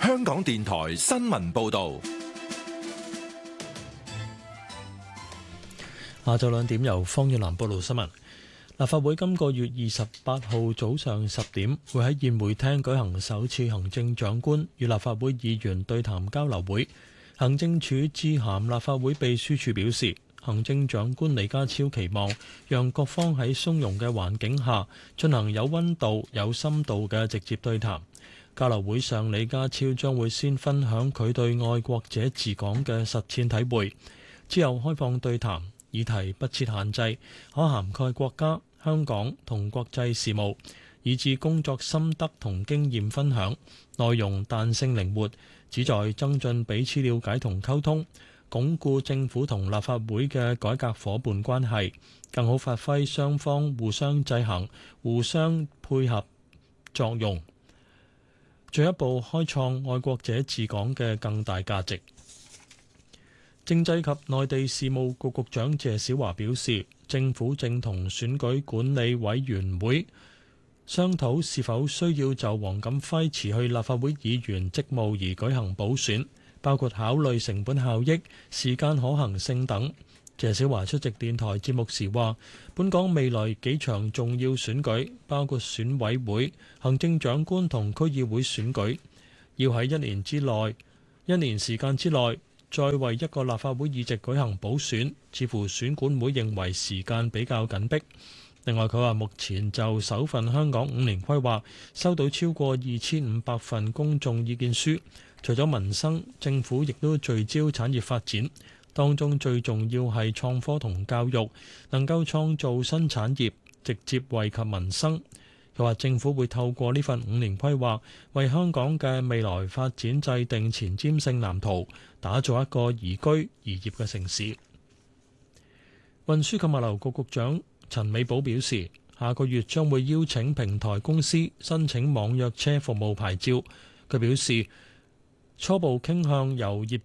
香港電台新聞報道。 下晝2點由方遠南報道新聞。立法會今個月28號早上10點會喺宴會廳舉行首次行政長官與立法會議員對談交流會。行政署致函立法會秘書處表示，行政長官李家超期望讓各方喺鬆容嘅環境下進行有溫度、有深度嘅直接對談。交流會上，李家超將會先分享佢對愛國者治港嘅實踐體會，之後開放對談。議題不設限制，可涵蓋國家、香港同國際事務，以至工作心得同經驗分享，內容彈性靈活，旨在增進彼此了解同溝通，鞏固政府同立法會嘅改革夥伴關係，更好發揮雙方互相制衡、互相配合作用，進一步開創愛國者治港嘅更大價值。政制及內地事務局局長謝小華表示，政府正同選舉管理委員會商討是否需要就黃錦輝辭去立法會議員職務而舉行補選，包括考慮成本效益、時間可行性等。謝小華出席電台節目時話，本港未來幾場重要選舉，包括選委會、行政長官同區議會選舉，要喺一年時間之內再為一個立法會議席舉行補選，似乎選管會認為時間比較緊迫。另外，佢話目前就首份香港5年規劃收到超過2500份公眾意見書，除咗民生，政府亦都聚焦產業發展，當中最重要係創科同教育，能夠創造新產業，直接惠及民生。佢話政府會透過呢份5年規劃，為香港嘅未來發展制定前瞻性藍圖，打造一個宜居宜業嘅城市。運輸及物流局局長陳美寶表示，下個月將會邀請平台公司申請網約車服務牌照。佢表示，初步傾向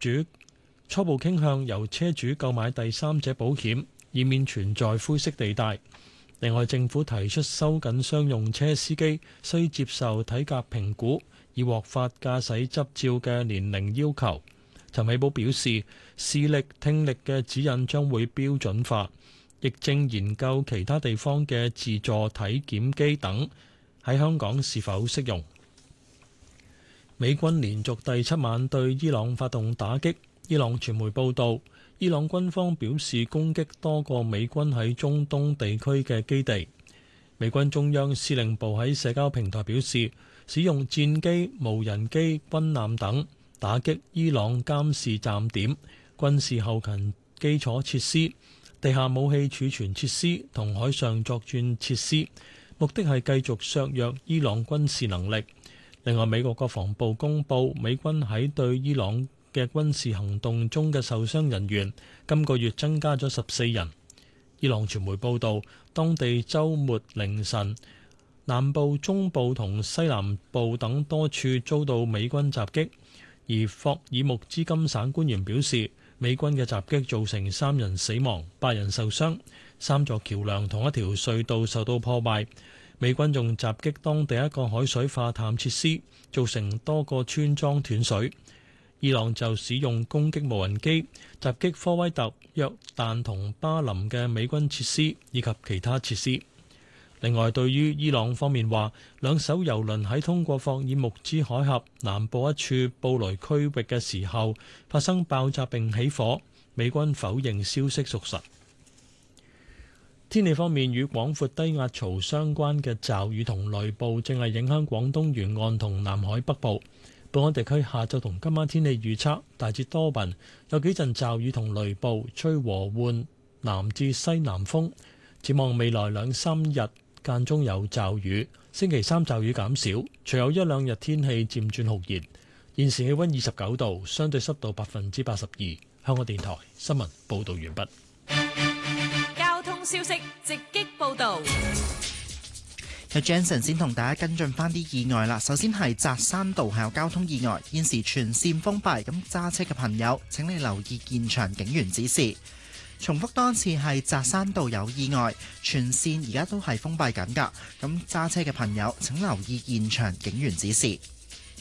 由車主購買第三者保險，以免存在灰色地帶。另外，政府提出收緊商用車司機需接受體格評估以獲發駕駛執照嘅年齡要求。陳美寶表示，視力、聽力嘅指引將會標準化，亦正研究其他地方嘅自助體檢機等喺香港是否適用。美軍連續第7晚對伊朗發動打擊。伊朗傳媒報道，伊朗軍方表示攻擊多個美軍喺中東地區嘅基地。美軍中央司令部喺社交平台表示，使用戰機、無人機、軍艦等打擊伊朗監視站點、軍事後勤基礎設施、地下武器儲存設施同海上作戰設施，目的係繼續削弱伊朗軍事能力。另外，美國國防部公佈，美軍喺對伊朗嘅軍事行動中嘅受傷人員今個月增加咗14人。伊朗傳媒報道，當地週末凌晨南部、中部同西南部等多處遭到美軍襲擊，而霍爾木茲金省官員表示，美軍嘅襲擊造成3人死亡、8人受傷，3座橋梁同一條隧道受到破壞。美軍仲襲擊當地一個海水化淡設施，造成多個村莊斷水。伊朗就使用攻擊無人機襲擊科威特、約旦同巴林嘅美軍設施以及其他設施。另外，對於伊朗方面話兩艘油輪喺通過霍爾木茲海峽南部一處布雷區域嘅時候發生爆炸並起火，美軍否認消息屬實。天氣方面，與廣闊低壓槽相關嘅驟雨同雷暴正係影響廣東沿岸同南海北部。本港地區下晝同今晚天氣預測大致多雲，有幾陣驟雨同雷暴，吹和緩南至西南風。展望未來2-3日間中有驟雨，星期3驟雨減少，隨後1-2日天氣漸轉酷熱。現時氣溫29度，相對濕度82%。香港電台新聞報道完畢。 交通消息直擊報道。 有 Jansen 先同大家跟進翻啲意外啦。首先係扎山道係有交通意外，現時全線封閉，咁揸車嘅朋友請你留意現場警員指示。重複多次係扎山道有意外，全線而家都係封閉緊㗎，咁揸車嘅朋友請留意現場警員指示。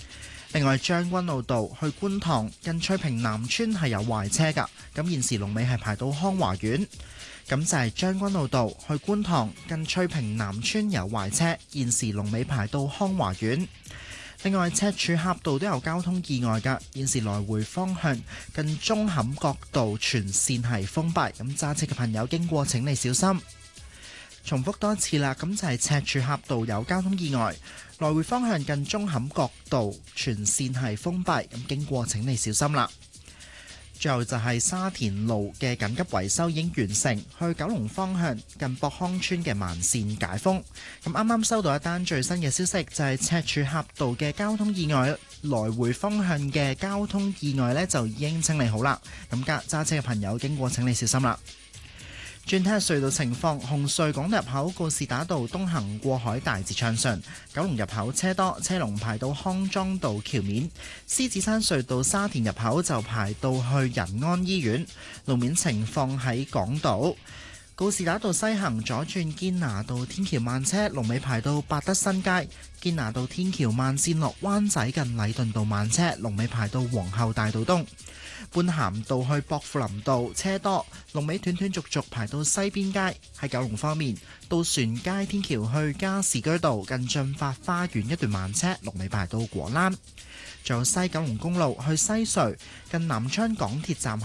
另外，將軍澳道去觀塘近翠屏南村係有壞車㗎，咁現時龍尾係排到康華苑。咁就係將軍澳道去觀塘近翠屏南村有壞車，現時龍尾排到康華苑。另外，赤柱峽道都有交通意外㗎，現時來回方向近舂坎角道全線係封閉，咁揸車嘅朋友經過請你小心。重複多次啦，咁就係赤柱峽道有交通意外，來回方向近舂坎角道全線係封閉，咁經過請你小心啦。最後就係沙田路嘅緊急維修已經完成，去九龍方向近博康村嘅慢線解封。咁啱啱收到一單最新嘅消息，就係赤柱峽道嘅交通意外，來回方向嘅交通意外呢就已經清理好啦。咁揸車嘅朋友經過請你小心啦。轉睇下隧道情況，紅隧港島入口告士打道東行過海大致暢順，九龍入口車多，車龍排到康莊道橋面；獅子山隧道沙田入口就排到去仁安醫院。路面情況喺港島告士打道西行左轉堅拿道天橋慢車，龍尾排到百德新街；堅拿道天橋慢線落灣仔近禮頓道慢車，龍尾排到皇后大道東。般咸道去薄扶林道車多，龍尾斷斷續續排到西邊街。喺九龍方面，渡船街天橋去加士居道近駿發花園一段慢車，龍尾排到果欄。仲有西九龍公路去西隧近南昌港鐵站